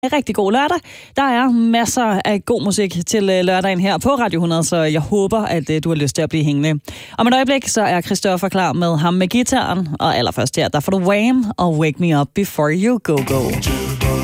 En rigtig god lørdag. Der er masser af god musik til lørdagen her på Radio 100, så jeg håber, at du har lyst til at blive hængende. Om et øjeblik, så er Christoffer klar med ham med gitaren, og allerførst her, der får du Wham! Og Wake Me Up Before You Go Go.